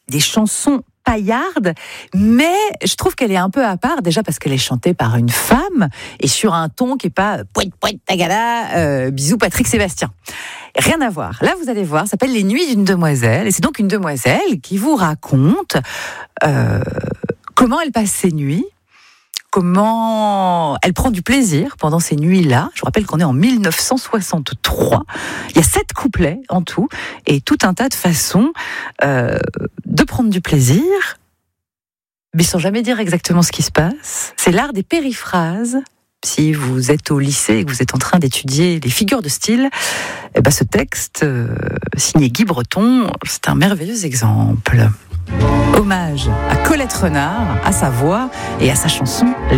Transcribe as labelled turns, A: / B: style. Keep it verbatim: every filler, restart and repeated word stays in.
A: des chansons paillarde, mais je trouve qu'elle est un peu à part, déjà parce qu'elle est chantée par une femme, et sur un ton qui n'est pas « poète, poète, tagada, euh, bisous Patrick Sébastien ». Rien à voir. Là, vous allez voir, ça s'appelle « Les nuits d'une demoiselle », et c'est donc une demoiselle qui vous raconte euh, comment elle passe ses nuits, comment elle prend du plaisir pendant ces nuits-là. Je vous rappelle qu'on est en mille neuf cent soixante-trois. Il y a sept couplets en tout, et tout un tas de façons euh, de prendre du plaisir, mais sans jamais dire exactement ce qui se passe. C'est l'art des périphrases. Si vous êtes au lycée et que vous êtes en train d'étudier les figures de style, eh ben ce texte, euh, signé Guy Breton, c'est un merveilleux exemple. Hommage à Colette Renard, à sa voix et à sa chanson « Les